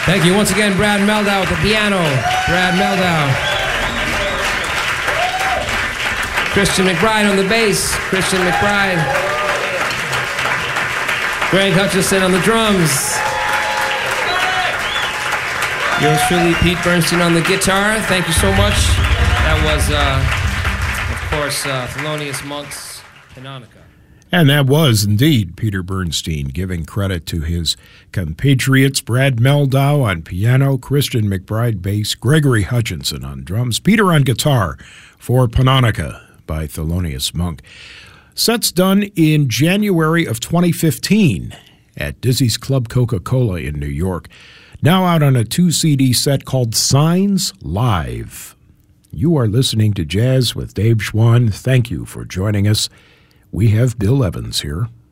Thank you once again, Brad Mehldau with the piano. Brad Mehldau. Christian McBride on the bass. Christian McBride. Greg Hutchison on the drums. Yours truly, Pete Bernstein on the guitar. Thank you so much. That was, of course, Thelonious Monk's Panonica. And that was indeed Peter Bernstein, giving credit to his compatriots, Brad Mehldau on piano, Christian McBride bass, Gregory Hutchinson on drums, Peter on guitar for Panonica by Thelonious Monk. Sets done in January of 2015 at Dizzy's Club Coca-Cola in New York. Now out on a 2-CD set called Signs Live. You are listening to Jazz with Dave Schwann. Thank you for joining us. We have Bill Evans here.